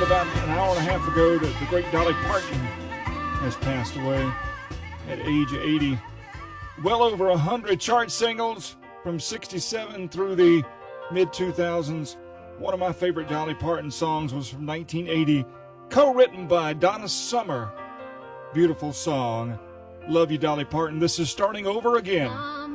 about an hour and a half ago that the great Dolly Parton has passed away at age 80. Well over 100 chart singles from 67 through the mid-2000s. One of my favorite Dolly Parton songs was from 1980, co-written by Donna Summer. Beautiful song. Love you, Dolly Parton. This is Starting Over Again.